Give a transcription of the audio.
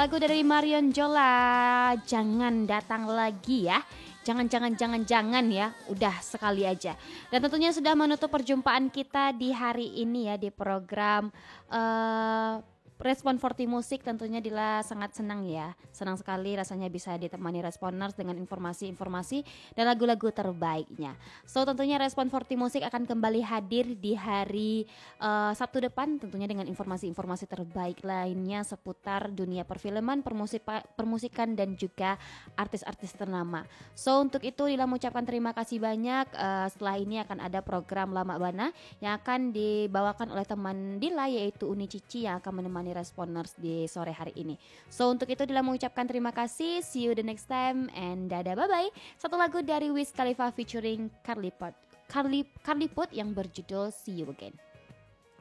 lagu dari Marion Jola, Jangan Datang Lagi ya. Jangan ya, udah sekali aja. Dan tentunya sudah menutup perjumpaan kita di hari ini ya di program Respon 40 Musik. Tentunya Dila sangat senang ya. Senang sekali rasanya bisa ditemani Responers dengan informasi-informasi dan lagu-lagu terbaiknya. So tentunya Respon 40 Musik akan kembali hadir di hari Sabtu depan tentunya dengan informasi-informasi terbaik lainnya seputar dunia perfilman, permusikan dan juga artis-artis ternama. So untuk itu Dila mengucapkan terima kasih banyak. Setelah ini akan ada program Lama Bana yang akan dibawakan oleh teman Dila yaitu Uni Cici yang akan menemani Responers di sore hari ini. So untuk itu Dila mengucapkan terima kasih. See you the next time and dadah bye bye. Satu lagu dari Wiz Khalifa featuring Carly Puth yang berjudul See You Again.